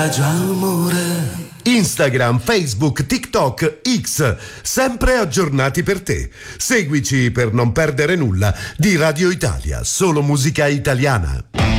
adagio amore. Instagram, Facebook, TikTok, X, sempre aggiornati per te. Seguici per non perdere nulla di Radio Italia, solo musica italiana.